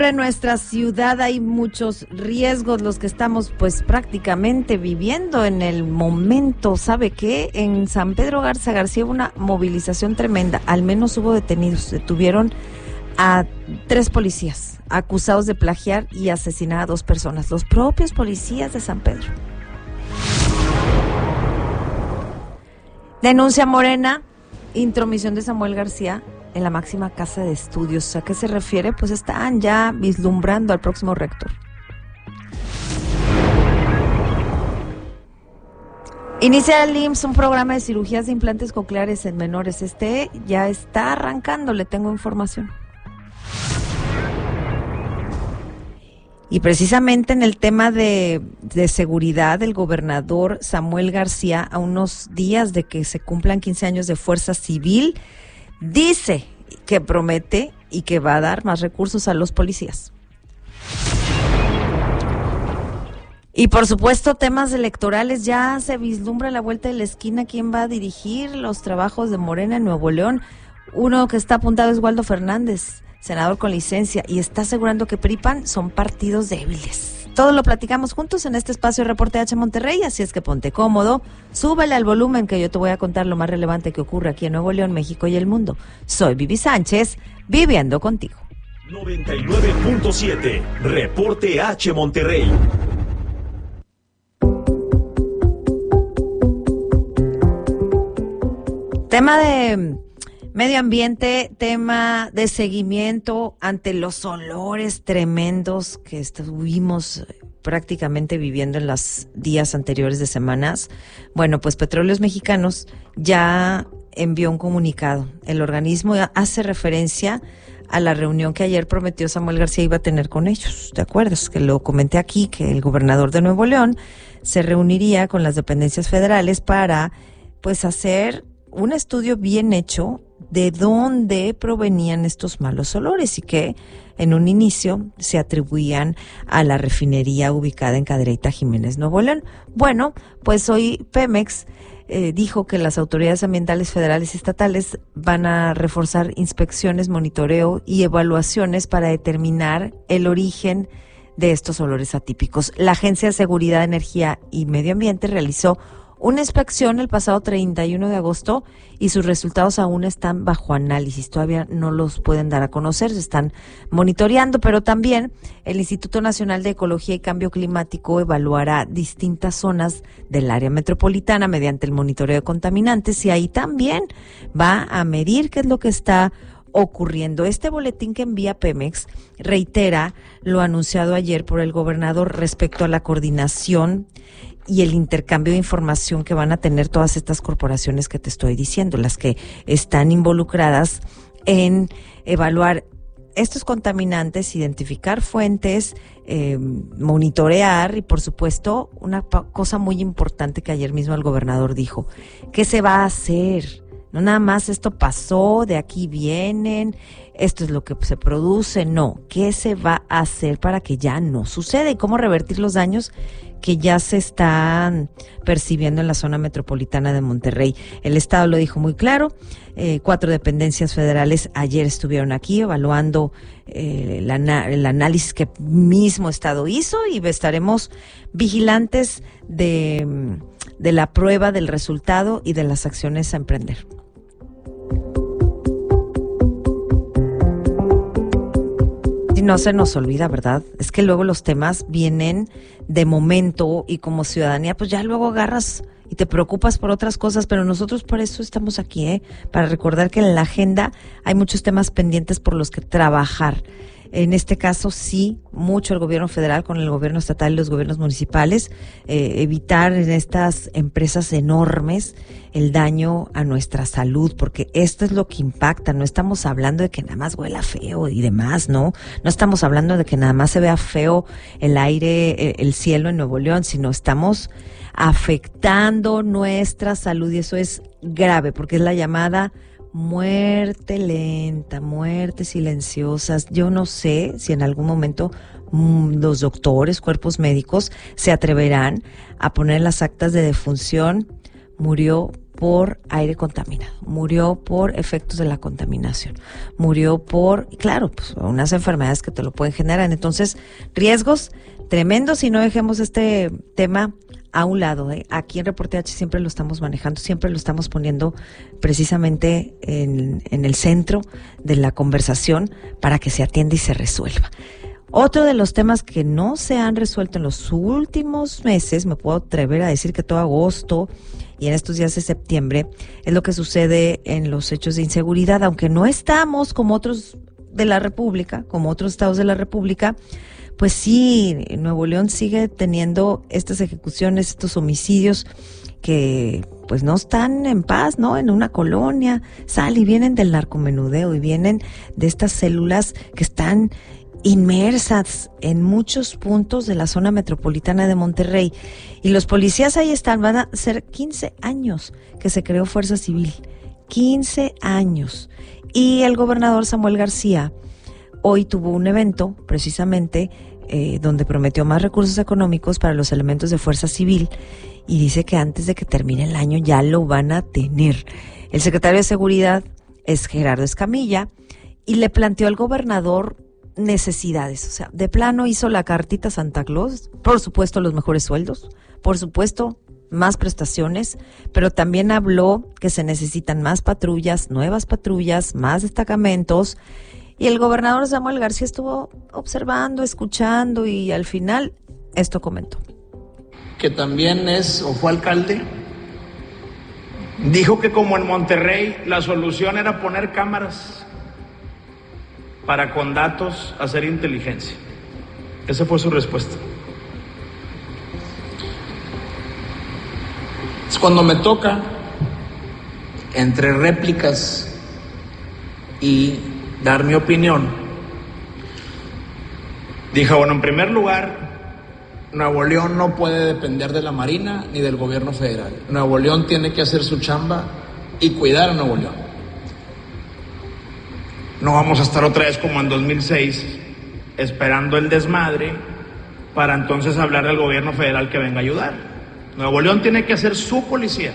En nuestra ciudad hay muchos riesgos, los que estamos pues prácticamente viviendo en el momento. ¿Sabe qué? En San Pedro Garza García hubo una movilización tremenda, al menos hubo detenidos, detuvieron a 3 policías acusados de plagiar y asesinar a 2 personas, los propios policías de San Pedro. Denuncia Morena, intromisión de Samuel García en la máxima casa de estudios. ¿A qué se refiere? Pues están ya vislumbrando al próximo rector. Inicia el IMSS un programa de cirugías de implantes cocleares en menores. Ya está arrancando, le tengo información. Y precisamente en el tema de seguridad, el gobernador Samuel García, a unos días de que se cumplan 15 años de Fuerza Civil, dice que promete y que va a dar más recursos a los policías. Y por supuesto, temas electorales, ya se vislumbra a la vuelta de la esquina quién va a dirigir los trabajos de Morena en Nuevo León. Uno que está apuntado es Waldo Fernández, senador con licencia, y está asegurando que PRI y PAN son partidos débiles. Todo lo platicamos juntos en este espacio Reporte H Monterrey, así es que ponte cómodo, súbele al volumen que yo te voy a contar lo más relevante que ocurre aquí en Nuevo León, México y el mundo. Soy Vivi Sánchez, viviendo contigo. 99.7, Reporte H Monterrey. Tema de medio ambiente, tema de seguimiento ante los olores tremendos que estuvimos prácticamente viviendo en los días anteriores de semanas. Bueno, pues Petróleos Mexicanos ya envió un comunicado. El organismo hace referencia a la reunión que ayer prometió Samuel García iba a tener con ellos. ¿Te acuerdas? Que lo comenté aquí, que el gobernador de Nuevo León se reuniría con las dependencias federales para pues hacer un estudio bien hecho de dónde provenían estos malos olores y que en un inicio se atribuían a la refinería ubicada en Cadereyta Jiménez, Nuevo León. Bueno, pues hoy Pemex dijo que las autoridades ambientales federales y estatales van a reforzar inspecciones, monitoreo y evaluaciones para determinar el origen de estos olores atípicos. La Agencia de Seguridad, Energía y Medio Ambiente realizó una inspección el pasado 31 de agosto y sus resultados aún están bajo análisis. Todavía no los pueden dar a conocer, se están monitoreando, pero también el Instituto Nacional de Ecología y Cambio Climático evaluará distintas zonas del área metropolitana mediante el monitoreo de contaminantes y ahí también va a medir qué es lo que está ocurriendo. Este boletín que envía Pemex reitera lo anunciado ayer por el gobernador respecto a la coordinación y el intercambio de información que van a tener todas estas corporaciones que te estoy diciendo, las que están involucradas en evaluar estos contaminantes, identificar fuentes, monitorear y por supuesto una cosa muy importante que ayer mismo el gobernador dijo, ¿qué se va a hacer? No nada más esto pasó, de aquí vienen, esto es lo que se produce, no, ¿qué se va a hacer para que ya no suceda y cómo revertir los daños que ya se están percibiendo en la zona metropolitana de Monterrey? El Estado lo dijo muy claro, 4 dependencias federales ayer estuvieron aquí evaluando el análisis que mismo Estado hizo y estaremos vigilantes de la prueba, del resultado y de las acciones a emprender. Y no se nos olvida, ¿verdad? Es que luego los temas vienen de momento y como ciudadanía, pues ya luego agarras y te preocupas por otras cosas, pero nosotros por eso estamos aquí, para recordar que en la agenda hay muchos temas pendientes por los que trabajar. En este caso, sí, mucho el gobierno federal con el gobierno estatal y los gobiernos municipales, evitar en estas empresas enormes el daño a nuestra salud, porque esto es lo que impacta. No estamos hablando de que nada más huela feo y demás, ¿no? No estamos hablando de que nada más se vea feo el aire, el cielo en Nuevo León, sino estamos afectando nuestra salud y eso es grave, porque es la llamada muerte lenta, muertes silenciosas. Yo no sé si en algún momento los doctores, cuerpos médicos se atreverán a poner en las actas de defunción, murió por aire contaminado, murió por efectos de la contaminación, murió por, claro, pues unas enfermedades que te lo pueden generar. Entonces, riesgos tremendos, y no dejemos este tema a un lado. Aquí en Reporte H siempre lo estamos manejando, siempre lo estamos poniendo precisamente en el centro de la conversación para que se atienda y se resuelva. Otro de los temas que no se han resuelto en los últimos meses, me puedo atrever a decir que todo agosto y en estos días de septiembre, es lo que sucede en los hechos de inseguridad. Aunque no estamos como otros de la República, como otros estados de la República, pues sí, Nuevo León sigue teniendo estas ejecuciones, estos homicidios que pues no están en paz, ¿no? En una colonia, y vienen del narcomenudeo y vienen de estas células que están inmersas en muchos puntos de la zona metropolitana de Monterrey. Y los policías ahí están, van a ser 15 años que se creó Fuerza Civil, 15 años. Y el gobernador Samuel García hoy tuvo un evento precisamente donde prometió más recursos económicos para los elementos de Fuerza Civil y dice que antes de que termine el año ya lo van a tener. El secretario de Seguridad es Gerardo Escamilla y le planteó al gobernador necesidades, o sea, de plano hizo la cartita Santa Claus, por supuesto los mejores sueldos, por supuesto más prestaciones, pero también habló que se necesitan más patrullas, nuevas patrullas, más destacamentos, y el gobernador Samuel García estuvo observando, escuchando, y al final esto comentó. Que también es o fue alcalde, dijo que como en Monterrey la solución era poner cámaras para con datos hacer inteligencia. Esa fue su respuesta. Es cuando me toca, entre réplicas y dar mi opinión, dije, bueno, en primer lugar, Nuevo León no puede depender de la Marina ni del gobierno federal. Nuevo León tiene que hacer su chamba y cuidar a Nuevo León. No vamos a estar otra vez como en 2006, esperando el desmadre para entonces hablar al gobierno federal que venga a ayudar. Nuevo León tiene que hacer su policía.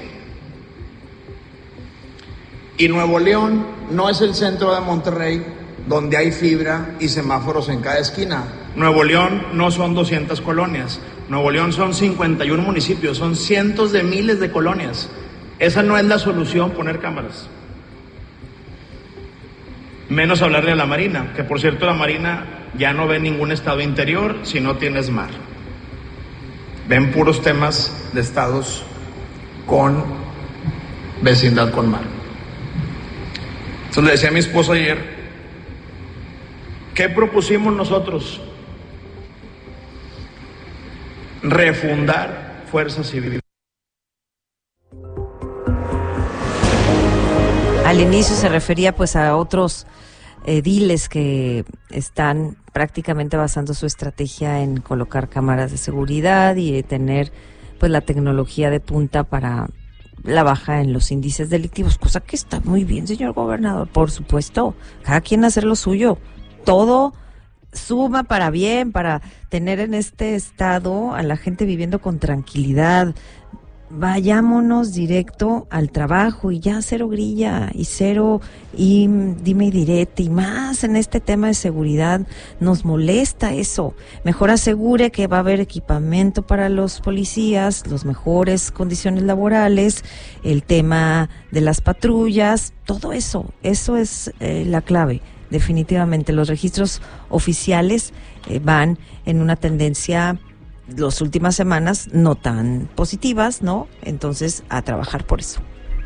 Y Nuevo León no es el centro de Monterrey donde hay fibra y semáforos en cada esquina. Nuevo León no son 200 colonias. Nuevo León son 51 municipios, son cientos de miles de colonias. Esa no es la solución, poner cámaras. Menos hablarle a la Marina, que por cierto la Marina ya no ve ningún estado interior si no tienes mar. Ven puros temas de estados con vecindad con mar. Entonces le decía a mi esposa ayer, ¿qué propusimos nosotros? Refundar Fuerza Civil. Al inicio se refería pues a otros ediles que están prácticamente basando su estrategia en colocar cámaras de seguridad y tener pues la tecnología de punta para la baja en los índices delictivos, cosa que está muy bien, señor gobernador, por supuesto, cada quien hacer lo suyo, todo suma para bien, para tener en este estado a la gente viviendo con tranquilidad. Vayámonos directo al trabajo y ya cero grilla y cero y dime y direte, y más en este tema de seguridad nos molesta eso. Mejor asegure que va a haber equipamiento para los policías, las mejores condiciones laborales, el tema de las patrullas, todo eso es la clave. Definitivamente los registros oficiales van en una tendencia las últimas semanas no tan positivas, ¿no? Entonces, a trabajar por eso.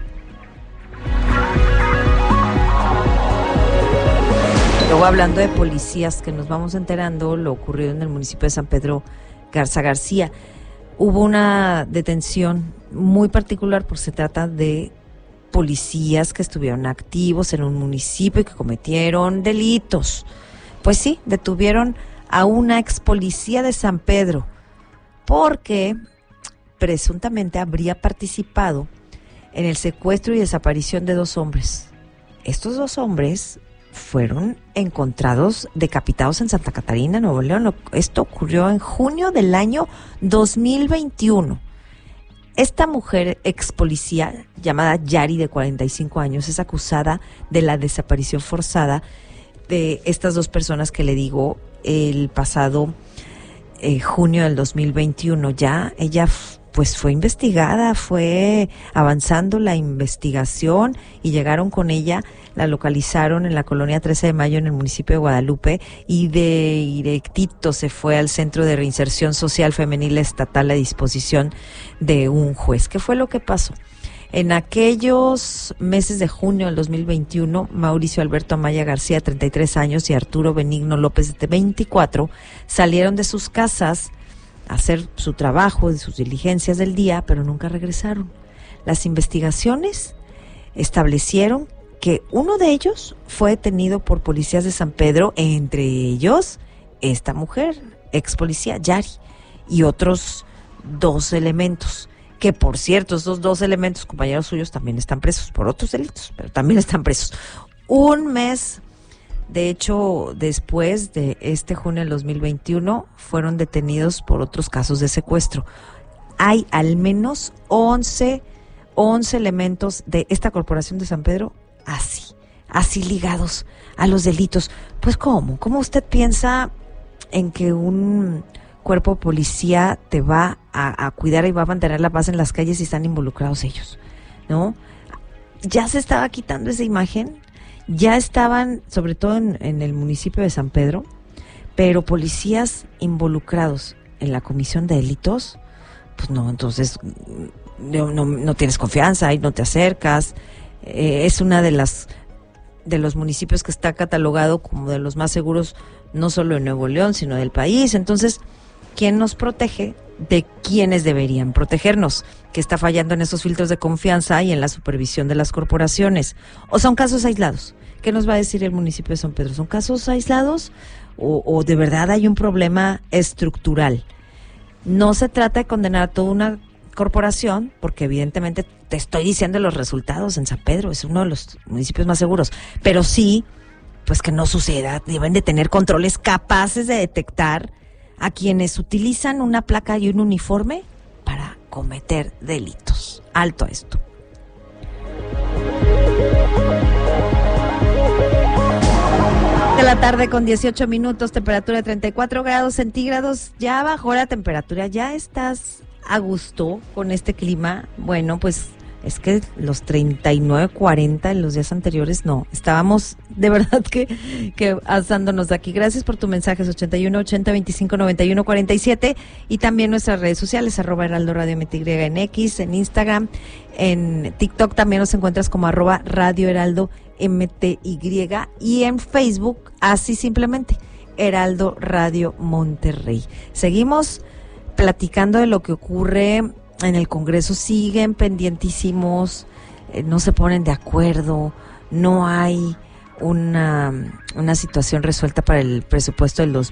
Luego, hablando de policías, que nos vamos enterando, lo ocurrido en el municipio de San Pedro Garza García. Hubo una detención muy particular porque se trata de policías que estuvieron activos en un municipio y que cometieron delitos. Pues sí, detuvieron a una ex policía de San Pedro, porque presuntamente habría participado en el secuestro y desaparición de 2 hombres. Estos 2 hombres fueron encontrados decapitados en Santa Catarina, Nuevo León. Esto ocurrió en junio del año 2021. Esta mujer ex policía, llamada Yari, de 45 años, es acusada de la desaparición forzada de estas dos personas que le digo el pasado junio del 2021. Ya ella pues fue investigada, fue avanzando la investigación y llegaron con ella, la localizaron en la colonia 13 de Mayo en el municipio de Guadalupe y de directito se fue al Centro de Reinserción Social Femenil Estatal a disposición de un juez. ¿Qué fue lo que pasó? En aquellos meses de junio del 2021, Mauricio Alberto Amaya García, 33 años, y Arturo Benigno López, de 24, salieron de sus casas a hacer su trabajo, de sus diligencias del día, pero nunca regresaron. Las investigaciones establecieron que uno de ellos fue detenido por policías de San Pedro, entre ellos esta mujer, ex policía, Yari, y otros 2 elementos. Que por cierto, estos 2 elementos, compañeros suyos, también están presos por otros delitos, pero también están presos. Un mes, de hecho, después de este junio del 2021, fueron detenidos por otros casos de secuestro. Hay al menos 11 elementos de esta corporación de San Pedro así ligados a los delitos. Pues ¿cómo usted piensa en que un cuerpo de policía te va a cuidar y va a mantener la paz en las calles si están involucrados ellos, ¿no? Ya se estaba quitando esa imagen, ya estaban, sobre todo en el municipio de San Pedro, pero policías involucrados en la comisión de delitos, pues no, entonces no tienes confianza y no te acercas. Es una de los municipios que está catalogado como de los más seguros, no solo de Nuevo León, sino del país. Entonces, ¿quién nos protege de quienes deberían protegernos? Que está fallando en esos filtros de confianza y en la supervisión de las corporaciones. ¿O son casos aislados? ¿Qué nos va a decir el municipio de San Pedro? ¿Son casos aislados o de verdad hay un problema estructural? No se trata de condenar a toda una corporación, porque evidentemente te estoy diciendo los resultados en San Pedro, es uno de los municipios más seguros, pero sí, pues que no suceda, deben de tener controles capaces de detectar a quienes utilizan una placa y un uniforme para cometer delitos. Alto a esto. De la tarde con 18 minutos, temperatura de 34 grados centígrados, ya bajó la temperatura, ya estás a gusto con este clima. Bueno, pues es que los 39, 40 en los días anteriores no, estábamos de verdad que asándonos de aquí. Gracias por tu mensaje, 81 80 25 91 47, y también nuestras redes sociales, @Heraldo Radio MTY en X, en Instagram, en TikTok también nos encuentras como @Radio Heraldo MTY, y en Facebook, así simplemente, Heraldo Radio Monterrey. Seguimos platicando de lo que ocurre en el Congreso, siguen pendientísimos, no se ponen de acuerdo, no hay una situación resuelta para el presupuesto del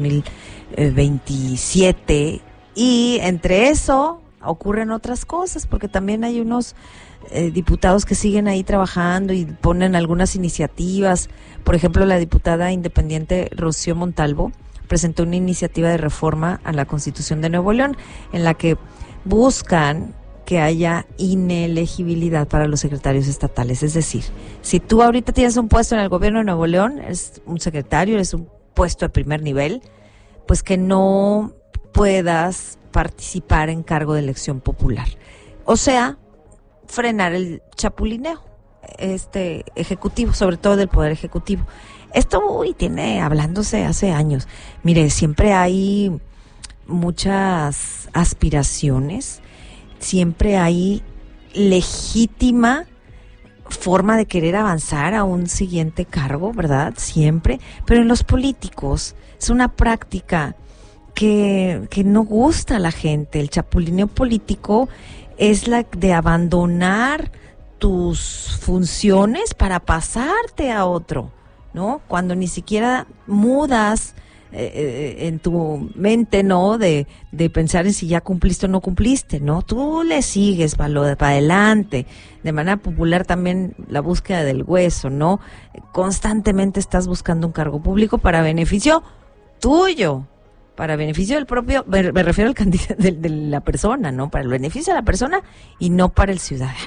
2027, y entre eso ocurren otras cosas, porque también hay unos diputados que siguen ahí trabajando y ponen algunas iniciativas. Por ejemplo, la diputada independiente Rocío Montalvo presentó una iniciativa de reforma a la Constitución de Nuevo León en la que buscan que haya inelegibilidad para los secretarios estatales. Es decir, si tú ahorita tienes un puesto en el gobierno de Nuevo León, eres un secretario, eres un puesto de primer nivel, pues que no puedas participar en cargo de elección popular. O sea, frenar el chapulineo ejecutivo, sobre todo del Poder Ejecutivo. Esto tiene hablándose hace años. Mire, siempre hay muchas aspiraciones, siempre hay legítima forma de querer avanzar a un siguiente cargo, ¿verdad? Siempre. Pero en los políticos es una práctica que no gusta a la gente. El chapulineo político es la de abandonar tus funciones para pasarte a otro, ¿no? Cuando ni siquiera mudas en tu mente, ¿no? De pensar en si ya cumpliste o no cumpliste, ¿no? Tú le sigues para adelante. De manera popular también la búsqueda del hueso, ¿no? Constantemente estás buscando un cargo público para beneficio tuyo, para beneficio del propio, me refiero al candidato de la persona, ¿no? Para el beneficio de la persona y no para el ciudadano.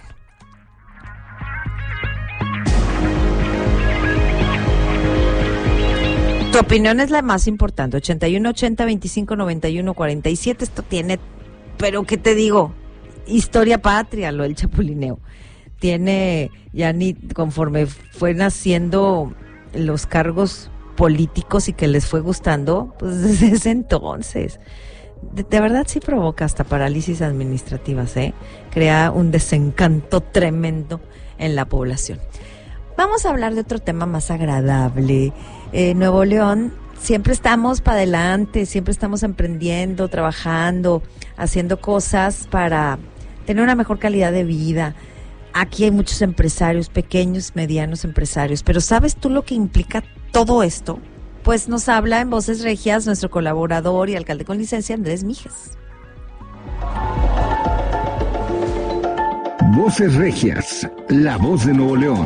Tu opinión es la más importante. 81 80 25 91 47. Esto tiene, pero ¿qué te digo? Historia patria, lo del chapulineo. Tiene, ya ni conforme fue naciendo los cargos políticos y que les fue gustando, pues desde ese entonces. De verdad sí provoca hasta parálisis administrativas, ¿eh? Crea un desencanto tremendo en la población. Vamos a hablar de otro tema más agradable. Nuevo León, siempre estamos para adelante, siempre estamos emprendiendo, trabajando, haciendo cosas para tener una mejor calidad de vida. Aquí hay muchos empresarios, pequeños, medianos empresarios, pero ¿sabes tú lo que implica todo esto? Pues nos habla en Voces Regias nuestro colaborador y alcalde con licencia, Andrés Mijes. Voces Regias, la voz de Nuevo León.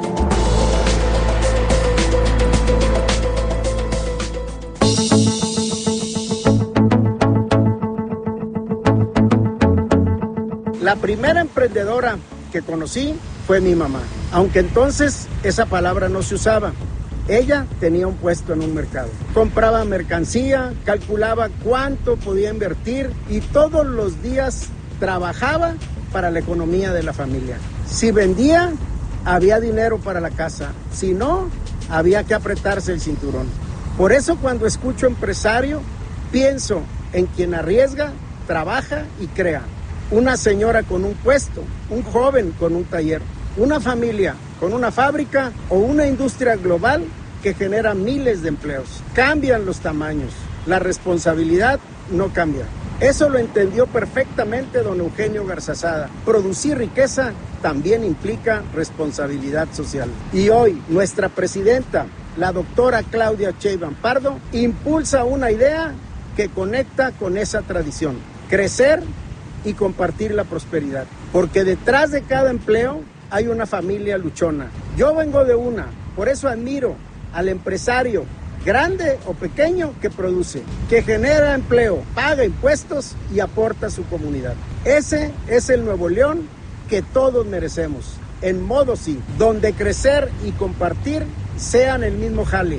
La primera emprendedora que conocí fue mi mamá, aunque entonces esa palabra no se usaba. Ella tenía un puesto en un mercado. Compraba mercancía, calculaba cuánto podía invertir y todos los días trabajaba para la economía de la familia. Si vendía, había dinero para la casa. Si no, había que apretarse el cinturón. Por eso cuando escucho empresario, pienso en quien arriesga, trabaja y crea. Una señora con un puesto, un joven con un taller, una familia con una fábrica o una industria global que genera miles de empleos. Cambian los tamaños, la responsabilidad no cambia. Eso lo entendió perfectamente don Eugenio Garzazada. Producir riqueza también implica responsabilidad social. Y hoy nuestra presidenta, la doctora Claudia Sheinbaum Pardo, impulsa una idea que conecta con esa tradición: crecer y compartir la prosperidad, porque detrás de cada empleo hay una familia luchona. Yo vengo de una, por eso admiro al empresario, grande o pequeño, que produce, que genera empleo, paga impuestos y aporta a su comunidad. Ese es el Nuevo León que todos merecemos, en modo sí, donde crecer y compartir sean el mismo jale.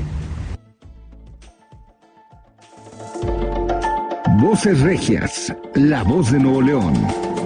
Voces Regias, la voz de Nuevo León.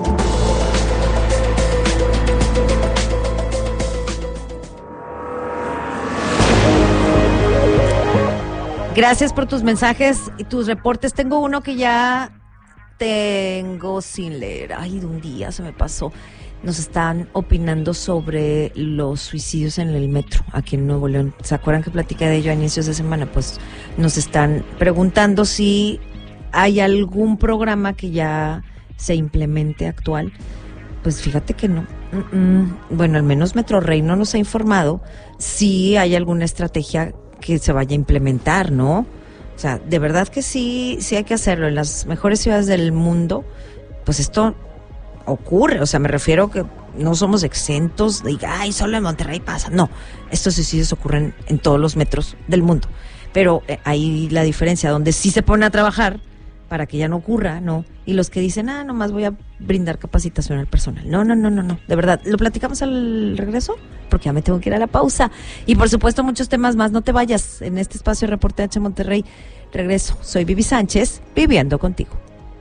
Gracias por tus mensajes y tus reportes. Tengo uno que ya tengo sin leer. Ay, de un día se me pasó. Nos están opinando sobre los suicidios en el metro aquí en Nuevo León. ¿Se acuerdan que platiqué de ello a inicios de semana? Pues nos están preguntando si hay algún programa que ya se implemente actual. Pues fíjate que no. Bueno, al menos Metro Rey no nos ha informado si hay alguna estrategia que se vaya a implementar, ¿no? O sea, de verdad que sí hay que hacerlo. En las mejores ciudades del mundo, pues esto ocurre. O sea, me refiero que no somos exentos de, ay, solo en Monterrey pasa. No, estos suicidios ocurren en todos los metros del mundo. Pero ahí la diferencia, donde sí se pone a trabajar para que ya no ocurra, ¿no? Y los que dicen, nomás voy a brindar capacitación al personal. No. De verdad, ¿lo platicamos al regreso? Porque ya me tengo que ir a la pausa. Y por supuesto, muchos temas más. No te vayas en este espacio de Reporte H Monterrey. Regreso. Soy Vivi Sánchez, viviendo contigo.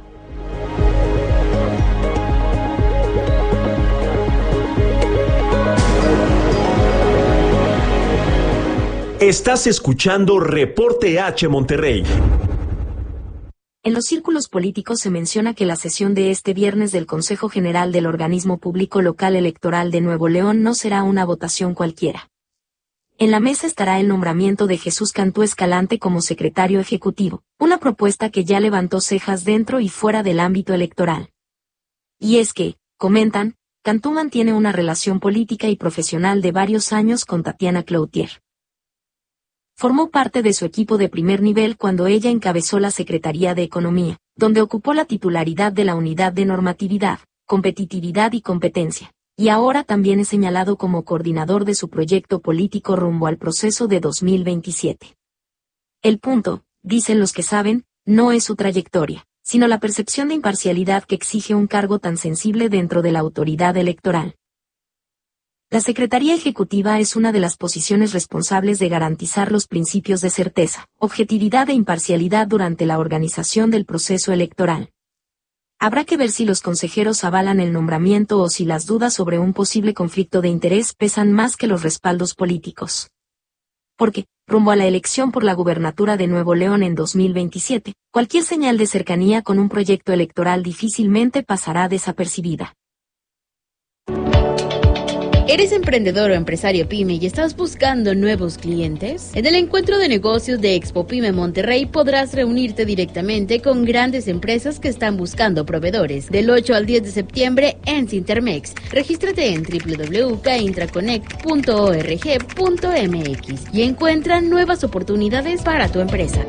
Estás escuchando Reporte H Monterrey. En los círculos políticos se menciona que la sesión de este viernes del Consejo General del Organismo Público Local Electoral de Nuevo León no será una votación cualquiera. En la mesa estará el nombramiento de Jesús Cantú Escalante como secretario ejecutivo, una propuesta que ya levantó cejas dentro y fuera del ámbito electoral. Y es que, comentan, Cantú mantiene una relación política y profesional de varios años con Tatiana Cloutier. Formó parte de su equipo de primer nivel cuando ella encabezó la Secretaría de Economía, donde ocupó la titularidad de la Unidad de Normatividad, Competitividad y Competencia, y ahora también es señalado como coordinador de su proyecto político rumbo al proceso de 2027. El punto, dicen los que saben, no es su trayectoria, sino la percepción de imparcialidad que exige un cargo tan sensible dentro de la autoridad electoral. La Secretaría Ejecutiva es una de las posiciones responsables de garantizar los principios de certeza, objetividad e imparcialidad durante la organización del proceso electoral. Habrá que ver si los consejeros avalan el nombramiento o si las dudas sobre un posible conflicto de interés pesan más que los respaldos políticos. Porque, rumbo a la elección por la gubernatura de Nuevo León en 2027, cualquier señal de cercanía con un proyecto electoral difícilmente pasará desapercibida. ¿Eres emprendedor o empresario pyme y estás buscando nuevos clientes? En el encuentro de negocios de Expo Pyme Monterrey podrás reunirte directamente con grandes empresas que están buscando proveedores. Del 8 al 10 de septiembre en Cintermex. Regístrate en www.intraconnect.org.mx y encuentra nuevas oportunidades para tu empresa.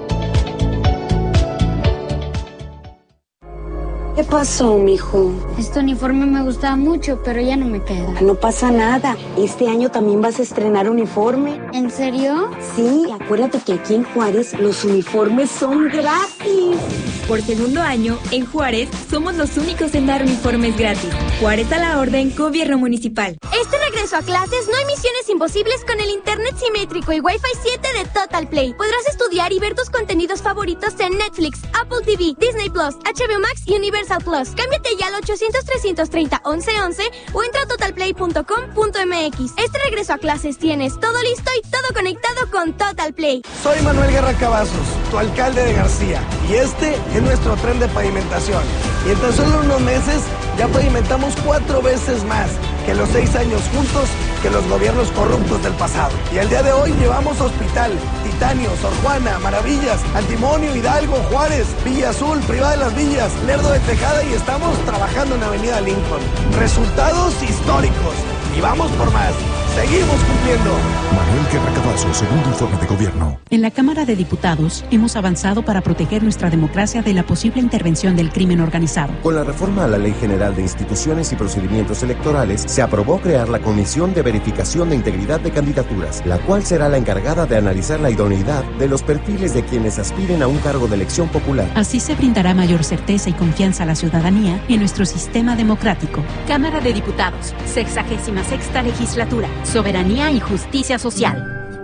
¿Qué pasó, mijo? Este uniforme me gustaba mucho, pero ya no me queda. No pasa nada. Este año también vas a estrenar uniforme. ¿En serio? Sí, acuérdate que aquí en Juárez los uniformes son gratis. Por segundo año, en Juárez, somos los únicos en dar uniformes gratis. Juárez a la orden, Gobierno Municipal. Este regreso a clases no hay misiones imposibles con el internet simétrico y Wi-Fi 7 de Total Play. Podrás estudiar y ver tus contenidos favoritos en Netflix, Apple TV, Disney Plus, HBO Max y Universal Plus. Cámbiate ya al 800-330-1111 o entra a totalplay.com.mx. Este regreso a clases tienes todo listo y todo conectado con Total Play. Soy Manuel Guerra Cavazos, tu alcalde de García, y este es nuestro tren de pavimentación. Y en tan solo unos meses ya pavimentamos 4 veces más que los 6 años juntos que los gobiernos corruptos del pasado. Y el día de hoy llevamos Hospital, Titanio, Sor Juana, Maravillas, Antimonio, Hidalgo, Juárez, Villa Azul, Privada de las Villas, Lerdo de Tejada y estamos trabajando en Avenida Lincoln. Resultados históricos. Y vamos por más. Seguimos cumpliendo. Manuel Guerra Cavazos, segundo informe de gobierno. En la Cámara de Diputados hemos avanzado para proteger nuestra democracia de la posible intervención del crimen organizado. Con la reforma a la Ley General de Instituciones y Procedimientos Electorales, se aprobó crear la Comisión de Verificación de Integridad de Candidaturas, la cual será la encargada de analizar la idoneidad de los perfiles de quienes aspiren a un cargo de elección popular. Así se brindará mayor certeza y confianza a la ciudadanía en nuestro sistema democrático. Cámara de Diputados, 66ª Legislatura. Soberanía y justicia social.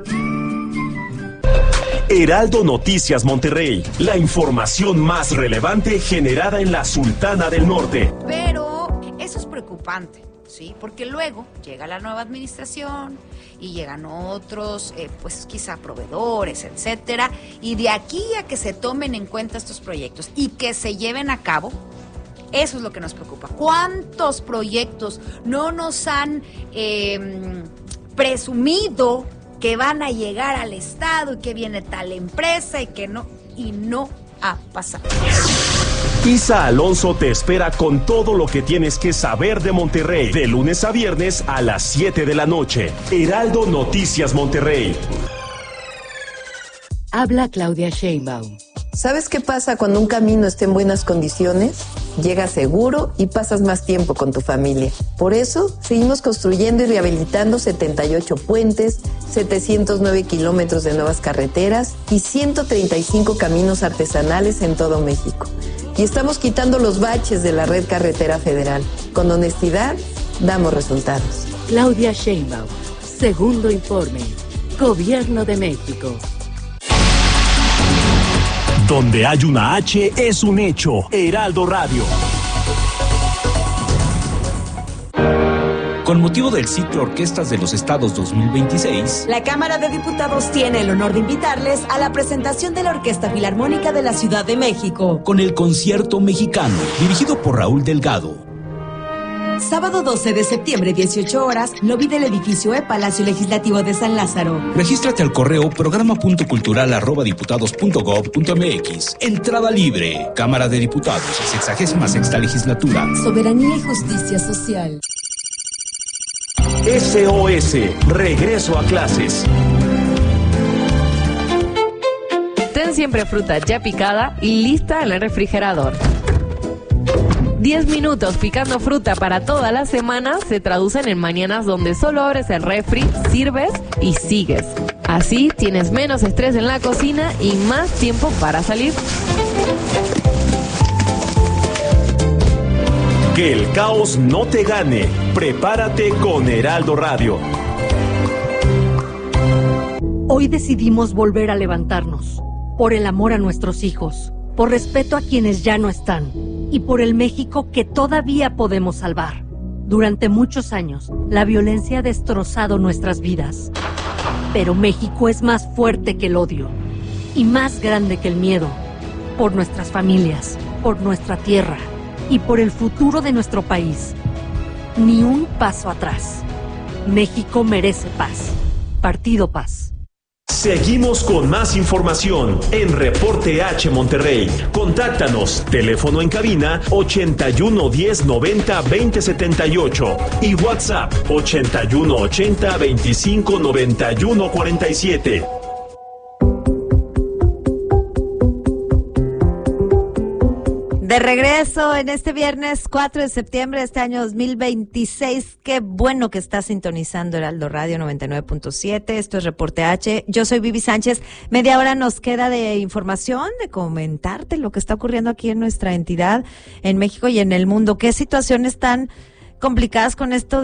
Heraldo Noticias Monterrey, la información más relevante generada en la Sultana del Norte. Pero eso es preocupante, ¿sí? Porque luego llega la nueva administración y llegan otros, pues quizá proveedores, etcétera, y de aquí a que se tomen en cuenta estos proyectos y que se lleven a cabo, eso es lo que nos preocupa. ¿Cuántos proyectos no nos han presumido que van a llegar al Estado y que viene tal empresa y no ha pasado? Isa Alonso te espera con todo lo que tienes que saber de Monterrey, de lunes a viernes a las 7 de la noche. Heraldo Noticias Monterrey. Habla Claudia Sheinbaum. ¿Sabes qué pasa cuando un camino está en buenas condiciones? Llegas seguro y pasas más tiempo con tu familia. Por eso, seguimos construyendo y rehabilitando 78 puentes, 709 kilómetros de nuevas carreteras y 135 caminos artesanales en todo México. Y estamos quitando los baches de la red carretera federal. Con honestidad, damos resultados. Claudia Sheinbaum, segundo informe. Gobierno de México. Donde hay una H es un hecho. Heraldo Radio. Con motivo del ciclo Orquestas de los Estados 2026, la Cámara de Diputados tiene el honor de invitarles a la presentación de la Orquesta Filarmónica de la Ciudad de México. Con el Concierto Mexicano, dirigido por Raúl Delgado. Sábado 12 de septiembre, 18 horas, lobby del edificio Palacio Legislativo de San Lázaro. Regístrate al correo programa.cultural@diputados.gov.mx. Entrada libre. Cámara de Diputados, 66ª Legislatura. Soberanía y justicia social. SOS, regreso a clases. Ten siempre fruta ya picada y lista en el refrigerador. 10 minutos picando fruta para toda la semana se traducen en mañanas donde solo abres el refri, sirves y sigues. Así tienes menos estrés en la cocina y más tiempo para salir. Que el caos no te gane. Prepárate con Heraldo Radio. Hoy decidimos volver a levantarnos, por el amor a nuestros hijos, por respeto a quienes ya no están y por el México que todavía podemos salvar. Durante muchos años, la violencia ha destrozado nuestras vidas, pero México es más fuerte que el odio y más grande que el miedo, por nuestras familias, por nuestra tierra y por el futuro de nuestro país. Ni un paso atrás. México merece paz. Partido Paz. Seguimos con más información en Reporte H Monterrey. Contáctanos, teléfono en cabina 81 10 90 20 78 y WhatsApp 81 80 25 91 47. De regreso en este viernes 4 de septiembre de este año 2026. Qué bueno que está sintonizando Heraldo Radio 99.7. Esto es Reporte H. Yo soy Vivi Sánchez. Media hora nos queda de información, de comentarte lo que está ocurriendo aquí en nuestra entidad, en México y en el mundo. ¿Qué situaciones tan complicadas con esto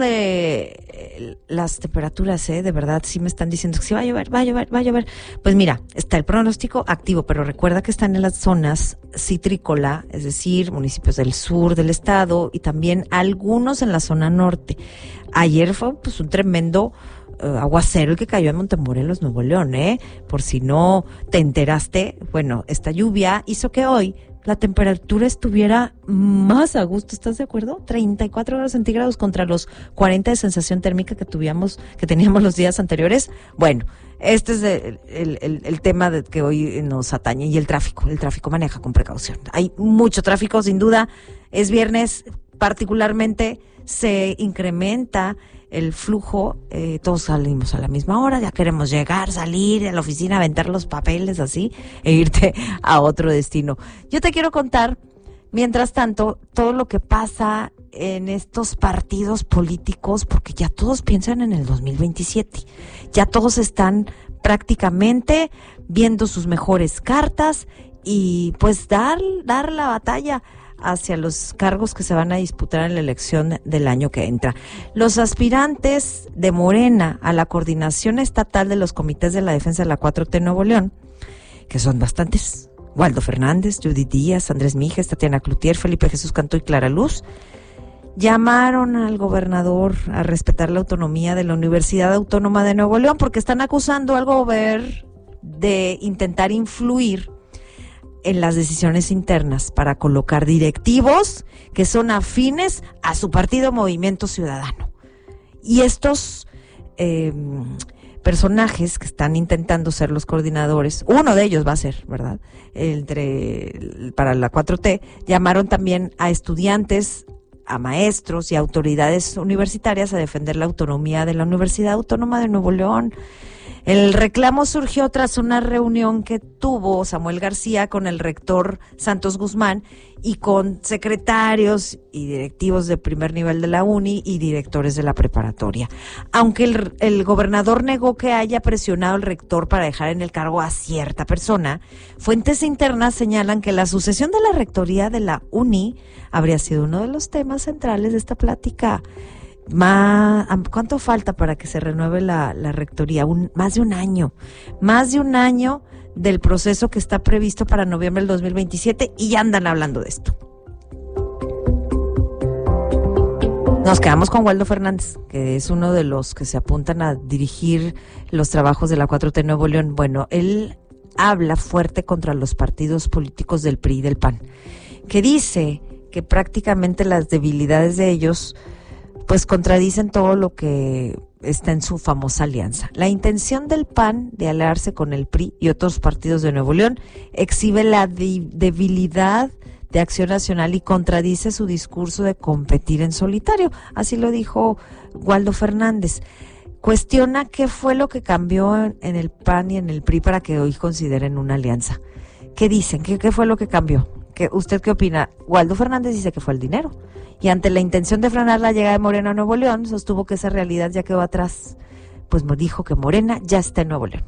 de las temperaturas, de verdad, sí me están diciendo que sí va a llover. Pues mira, está el pronóstico activo, pero recuerda que están en las zonas citrícola, es decir, municipios del sur del estado y también algunos en la zona norte. Ayer fue pues un tremendo aguacero el que cayó en Montemorelos, Nuevo León, por si no te enteraste. Bueno, esta lluvia hizo que hoy la temperatura estuviera más a gusto, ¿estás de acuerdo? 34 grados centígrados contra los 40 de sensación térmica que teníamos los días anteriores. Bueno, este es el tema que hoy nos atañe. Y el tráfico maneja con precaución. Hay mucho tráfico, sin duda. Es viernes, particularmente se incrementa el flujo, todos salimos a la misma hora, ya queremos llegar, salir a la oficina, aventar los papeles así e irte a otro destino. Yo te quiero contar, mientras tanto, todo lo que pasa en estos partidos políticos, porque ya todos piensan en el 2027, ya todos están prácticamente viendo sus mejores cartas y pues dar la batalla hacia los cargos que se van a disputar en la elección del año que entra. Los aspirantes de Morena a la coordinación estatal de los comités de la defensa de la 4T Nuevo León, que son bastantes, Waldo Fernández, Judith Díaz, Andrés Mijes, Tatiana Cloutier, Felipe Jesús Cantú y Clara Luz, llamaron al gobernador a respetar la autonomía de la Universidad Autónoma de Nuevo León porque están acusando al gobierno de intentar influir en las decisiones internas para colocar directivos que son afines a su partido Movimiento Ciudadano. Y estos personajes que están intentando ser los coordinadores, uno de ellos va a ser, ¿verdad?, para la 4T, llamaron también a estudiantes, a maestros y autoridades universitarias a defender la autonomía de la Universidad Autónoma de Nuevo León. El reclamo surgió tras una reunión que tuvo Samuel García con el rector Santos Guzmán y con secretarios y directivos de primer nivel de la UNI y directores de la preparatoria. Aunque el gobernador negó que haya presionado al rector para dejar en el cargo a cierta persona, fuentes internas señalan que la sucesión de la rectoría de la UNI habría sido uno de los temas centrales de esta plática. ¿Cuánto falta para que se renueve la rectoría? Más de un año del proceso que está previsto para noviembre del 2027 y ya andan hablando de esto. Nos quedamos con Waldo Fernández, que es uno de los que se apuntan a dirigir los trabajos de la 4T Nuevo León. Bueno, él habla fuerte contra los partidos políticos del PRI y del PAN, que dice que prácticamente las debilidades de ellos pues contradicen todo lo que está en su famosa alianza. La intención del PAN de aliarse con el PRI y otros partidos de Nuevo León exhibe la debilidad de Acción Nacional y contradice su discurso de competir en solitario. Así lo dijo Waldo Fernández. Cuestiona qué fue lo que cambió en el PAN y en el PRI para que hoy consideren una alianza. ¿Qué dicen? ¿Qué fue lo que cambió? ¿Usted qué opina? Waldo Fernández dice que fue el dinero. Y ante la intención de frenar la llegada de Morena a Nuevo León, sostuvo que esa realidad ya quedó atrás. Pues dijo que Morena ya está en Nuevo León.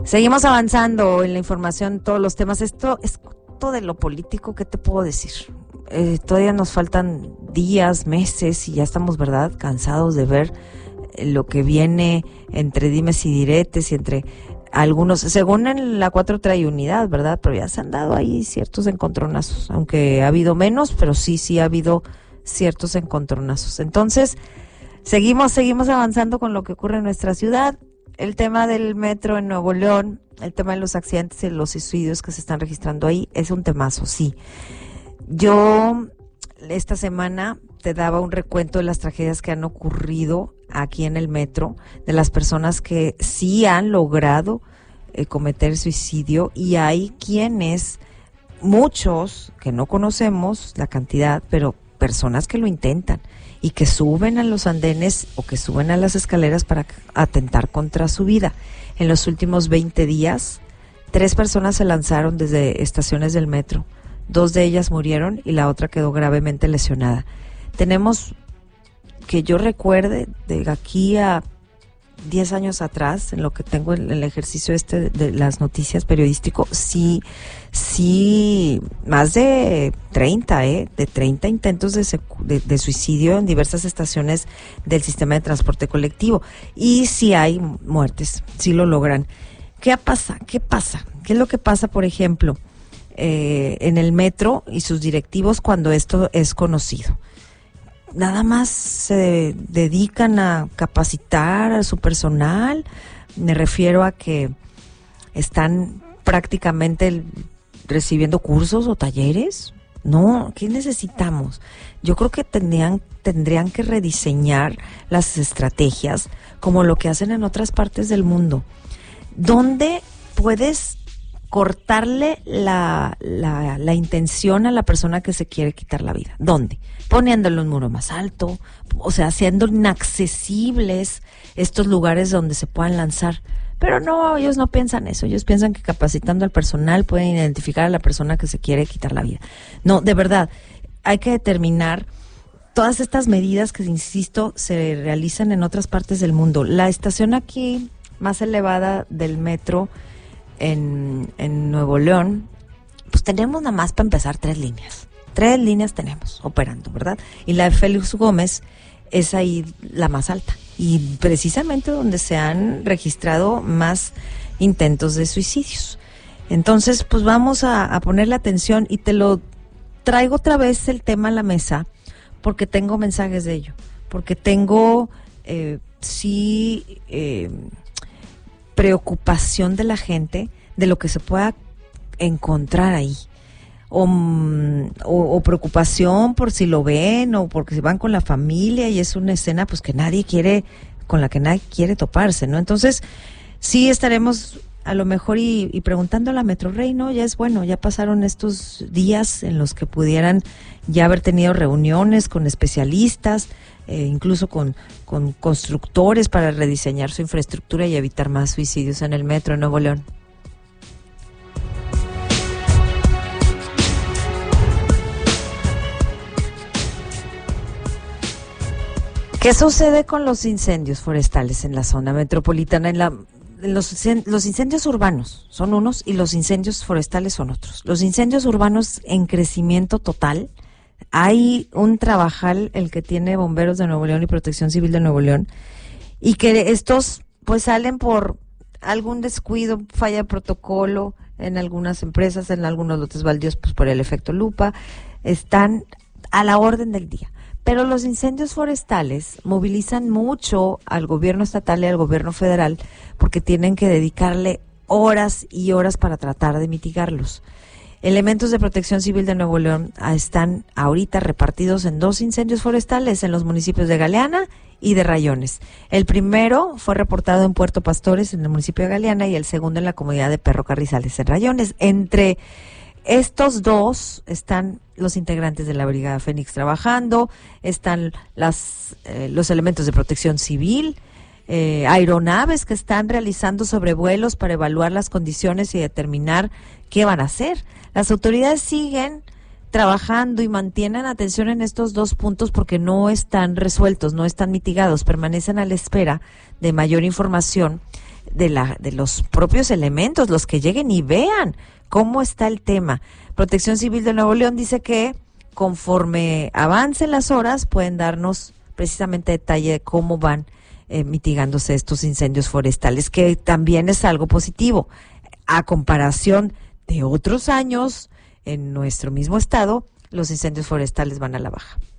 Seguimos avanzando en la información, todos los temas. Esto de lo político, ¿qué te puedo decir? Todavía nos faltan días, meses y ya estamos, ¿verdad?, cansados de ver lo que viene entre dimes y diretes y entre algunos, según en la 4 trae unidad, ¿verdad? Pero ya se han dado ahí ciertos encontronazos, aunque ha habido menos, pero sí ha habido ciertos encontronazos. Entonces, seguimos avanzando con lo que ocurre en nuestra ciudad. El tema del metro en Nuevo León, el tema de los accidentes y los suicidios que se están registrando ahí, es un temazo, sí. Yo esta semana te daba un recuento de las tragedias que han ocurrido aquí en el metro, de las personas que sí han logrado cometer suicidio, y hay quienes, muchos que no conocemos la cantidad, pero personas que lo intentan y que suben a los andenes o que suben a las escaleras para atentar contra su vida. En los últimos 20 días, 3 personas se lanzaron desde estaciones del metro. 2 de ellas murieron y la otra quedó gravemente lesionada. Tenemos, que yo recuerde, de aquí a 10 años atrás, en lo que tengo en el ejercicio de las noticias periodístico, sí, más de 30 intentos de suicidio en diversas estaciones del sistema de transporte colectivo. Y sí hay muertes, sí lo logran. ¿Qué pasa? ¿Qué es lo que pasa, por ejemplo, en el metro y sus directivos cuando esto es conocido? Nada más se dedican a capacitar a su personal. Me refiero a que están prácticamente recibiendo cursos o talleres. No, ¿qué necesitamos? Yo creo que tendrían que rediseñar las estrategias como lo que hacen en otras partes del mundo, donde puedes cortarle la intención a la persona que se quiere quitar la vida. ¿Dónde? Poniéndole un muro más alto, o sea, haciendo inaccesibles estos lugares donde se puedan lanzar. Pero no, ellos no piensan eso. Ellos piensan que capacitando al personal pueden identificar a la persona que se quiere quitar la vida. No, de verdad, hay que determinar todas estas medidas que, insisto, se realizan en otras partes del mundo. La estación aquí más elevada del metro en Nuevo León, pues tenemos nada más para empezar 3 líneas. 3 líneas tenemos operando, ¿verdad? Y la de Félix Gómez es ahí la más alta. Y precisamente donde se han registrado más intentos de suicidios. Entonces, pues vamos a ponerle atención, y te lo traigo otra vez el tema a la mesa, porque tengo mensajes de ello, porque tengo, preocupación de la gente, de lo que se pueda encontrar ahí. O preocupación por si lo ven, o porque se van con la familia y es una escena pues con la que nadie quiere toparse, ¿no? Entonces, sí estaremos a lo mejor y preguntando a la Metrorrey, ¿no? Ya es bueno, ya pasaron estos días en los que pudieran ya haber tenido reuniones con especialistas, incluso con constructores para rediseñar su infraestructura y evitar más suicidios en el metro de Nuevo León. ¿Qué sucede con los incendios forestales en la zona metropolitana? Los incendios urbanos son unos y los incendios forestales son otros. Los incendios urbanos en crecimiento total. Hay un trabajal, el que tiene Bomberos de Nuevo León y Protección Civil de Nuevo León, y que estos pues salen por algún descuido, falla de protocolo en algunas empresas, en algunos lotes baldíos, pues por el efecto lupa, están a la orden del día. Pero los incendios forestales movilizan mucho al gobierno estatal y al gobierno federal, porque tienen que dedicarle horas y horas para tratar de mitigarlos. Elementos de Protección Civil de Nuevo León están ahorita repartidos en 2 incendios forestales en los municipios de Galeana y de Rayones. El primero fue reportado en Puerto Pastores, en el municipio de Galeana, y el segundo en la comunidad de Perro Carrizales, en Rayones. Entre estos 2 están los integrantes de la Brigada Fénix trabajando, están los elementos de Protección Civil, aeronaves que están realizando sobrevuelos para evaluar las condiciones y determinar qué van a hacer. Las autoridades siguen trabajando y mantienen atención en estos 2 puntos porque no están resueltos, no están mitigados, permanecen a la espera de mayor información de los propios elementos, los que lleguen y vean cómo está el tema. Protección Civil de Nuevo León dice que conforme avancen las horas pueden darnos precisamente detalle de cómo van mitigándose estos incendios forestales, que también es algo positivo. A comparación de otros años, en nuestro mismo estado, los incendios forestales van a la baja.